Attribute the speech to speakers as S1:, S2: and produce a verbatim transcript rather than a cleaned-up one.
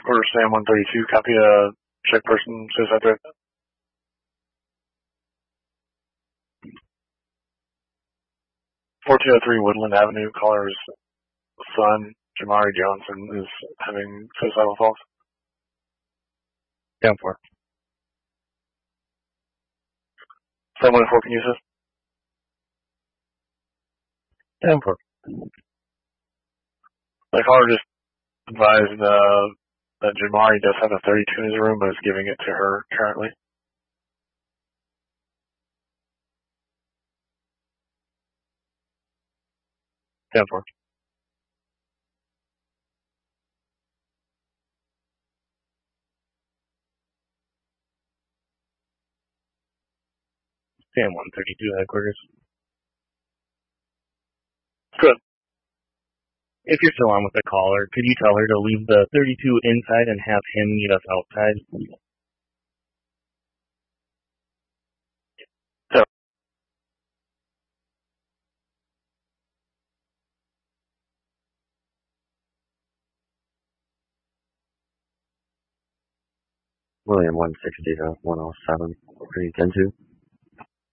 S1: Order Sam one thirty-two, copy a check person, suicide threat. fourteen oh three Woodland Avenue, caller's son, Jamari Johnson, is having suicidal thoughts. Down for. seven one four, can you assist? Down for. The caller just advised uh, that Jamari does have a thirty-two in his room, but is giving it to her currently. Down for. Sam one thirty-two headquarters. Good. If you're still on with the caller, could you tell her to leave the thirty-two inside and have him meet us outside? So, William one sixty to one oh seven, three ten two.